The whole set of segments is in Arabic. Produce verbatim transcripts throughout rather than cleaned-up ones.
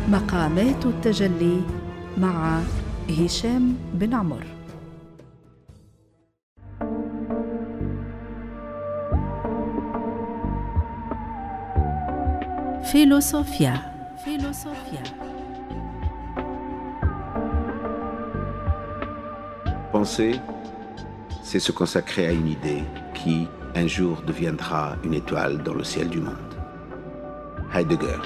مقامات التجلي مع هشام بن عمر. فيلوسوفيا فيلوسوفيا Penser, c'est se consacrer à une idée qui, un jour, deviendra une étoile dans le ciel du monde. Heidegger.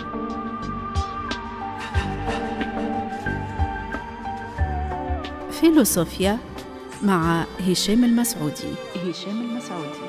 فيلوسوفيا مع هشام المسعودي. هشام المسعودي.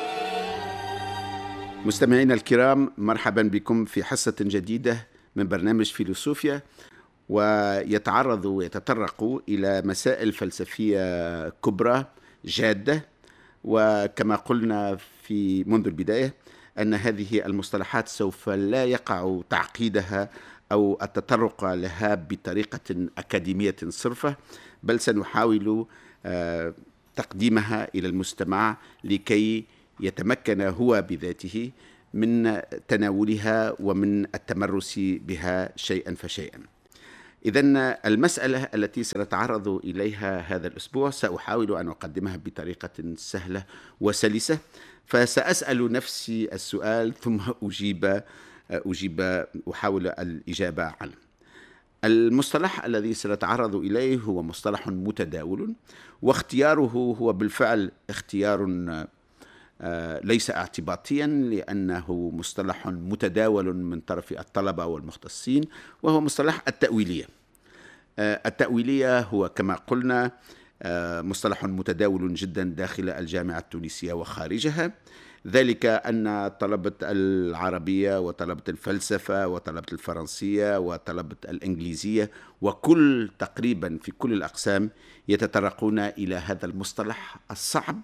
مستمعينا الكرام، مرحبا بكم في حصة جديدة من برنامج فيلوسوفيا، ويتعرض ويتطرق إلى مسائل فلسفية كبرى جادة. وكما قلنا في منذ البداية أن هذه المصطلحات سوف لا يقع تعقيدها أو التطرق لها بطريقة أكاديمية صرفة، بل سنحاول تقديمها إلى المستمع لكي يتمكن هو بذاته من تناولها ومن التمرس بها شيئا فشيئا. إذن المسألة التي سنتعرض إليها هذا الأسبوع سأحاول أن أقدمها بطريقة سهلة وسلسة، فسأسأل نفسي السؤال ثم أجيب أجيب أحاول الإجابة عنه. المصطلح الذي سنتعرض إليه هو مصطلح متداول، واختياره هو بالفعل اختيار ليس اعتباطيا، لأنه مصطلح متداول من طرف الطلبة والمختصين، وهو مصطلح التأويلية. التأويلية هو كما قلنا مصطلح متداول جدا داخل الجامعة التونسية وخارجها، ذلك أن طلبة العربية وطلبة الفلسفة وطلبة الفرنسية وطلبة الإنجليزية وكل تقريبا في كل الأقسام يتطرقون إلى هذا المصطلح الصعب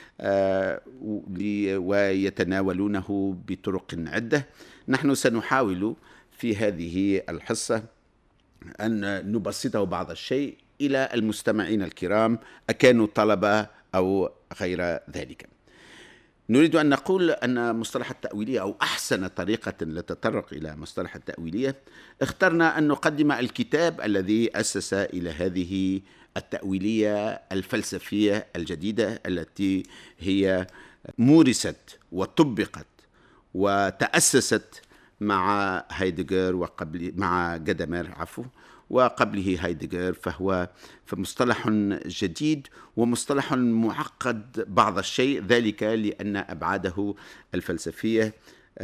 ويتناولونه بطرق عدة. نحن سنحاول في هذه الحصة أن نبسطه بعض الشيء إلى المستمعين الكرام أكانوا طلبة أو غير ذلك. نريد أن نقول أن مصطلح التأويلية أو أحسن طريقة للتطرق إلى مصطلح التأويلية اخترنا أن نقدم الكتاب الذي أسس إلى هذه التأويلية الفلسفية الجديدة التي هي مورست وطبقت وتأسست مع هايدغر وقبل مع جدامير عفوا وقبله هايدغر، فهو فمصطلح جديد ومصطلح معقد بعض الشيء، ذلك لأن أبعاده الفلسفية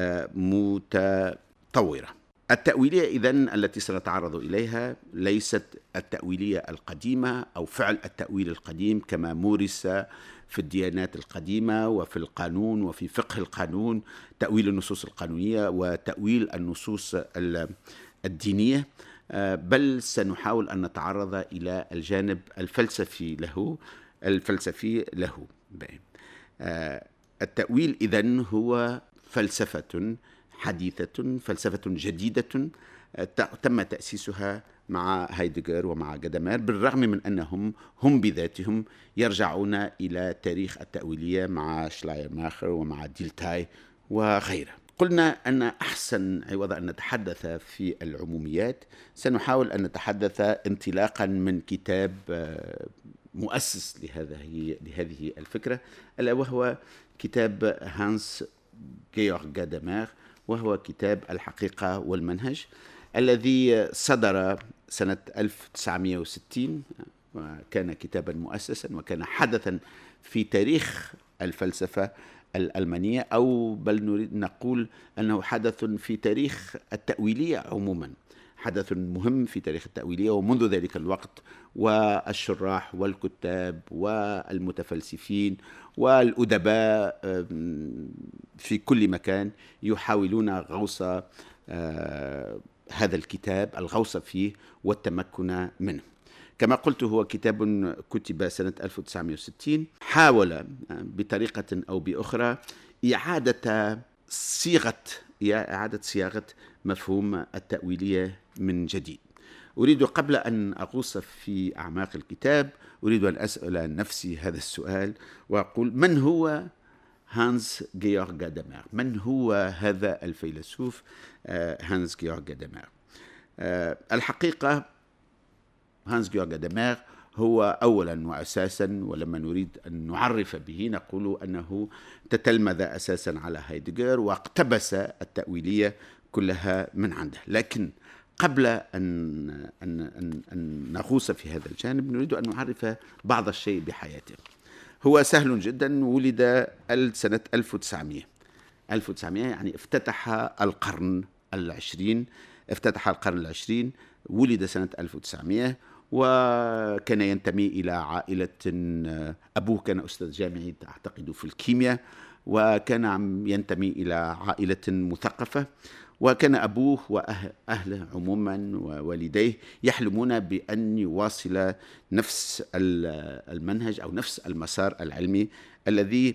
متطورة. التأويلية إذن التي سنتعرض إليها ليست التأويلية القديمة أو فعل التأويل القديم كما مورس في الديانات القديمة وفي القانون وفي فقه القانون، تأويل النصوص القانونية وتأويل النصوص الدينية، بل سنحاول أن نتعرض إلى الجانب الفلسفي له الفلسفي له التأويل إذن هو فلسفة حديثة، فلسفة جديدة تم تأسيسها مع هايدغر ومع جدامير، بالرغم من أنهم هم بذاتهم يرجعون إلى تاريخ التأويلية مع شلايرماخر ومع ديلتاي وغيره. قلنا أن أحسن عوض أن نتحدث في العموميات سنحاول أن نتحدث انطلاقا من كتاب مؤسس لهذه لهذه الفكرة، ألا وهو كتاب هانس جيورغ جدامير، وهو كتاب الحقيقة والمنهج الذي صدر سنة ألف وتسعمائة وستين، وكان كتابا مؤسسا وكان حدثا في تاريخ الفلسفة الألمانية، أو بل نريد نقول أنه حدث في تاريخ التأويلية عموما، حدث مهم في تاريخ التأويلية. ومنذ ذلك الوقت والشراح والكتاب والمتفلسفين والأدباء في كل مكان يحاولون غوص هذا الكتاب، الغوص فيه والتمكن منه. كما قلت هو كتاب كتب سنة ألف وتسعمائة وستين، حاول بطريقة أو بأخرى إعادة صيغة إعادة صياغة مفهوم التأويلية من جديد. أريد قبل أن أغوص في أعماق الكتاب أريد أن أسأل نفسي هذا السؤال وأقول: من هو هانس جيورغ جدامير؟ من هو هذا الفيلسوف هانس جيورغ جدامير؟ الحقيقة هانس جيورغ غادامير هو أولا وأساسا، ولما نريد أن نعرف به نقول أنه تتلمذ أساسا على هايدغر واقتبس التأويلية كلها من عنده. لكن قبل أن, أن, أن, أن نغوص في هذا الجانب نريد أن نعرف بعض الشيء بحياته. هو سهل جدا، ولد سنة ألف وتسعمائة ألف وتسعمائة يعني افتتح القرن العشرين افتتح القرن العشرين ولد سنة ألف وتسعمائة، وكان ينتمي إلى عائلة، أبوه كان أستاذ جامعي أعتقد في الكيمياء، وكان ينتمي إلى عائلة مثقفة، وكان أبوه وأهله عموما ووالديه يحلمون بأن يواصل نفس المنهج أو نفس المسار العلمي الذي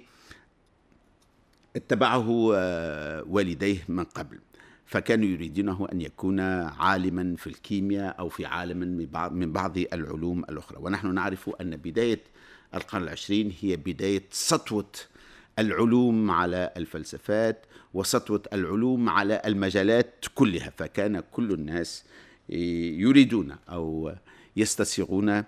اتبعه والديه من قبل، فكانوا يريدونه أن يكون عالما في الكيمياء أو في عالم من بعض العلوم الأخرى. ونحن نعرف أن بداية القرن العشرين هي بداية سطوة العلوم على الفلسفات وسطوة العلوم على المجالات كلها، فكان كل الناس يريدون أو يستصيغون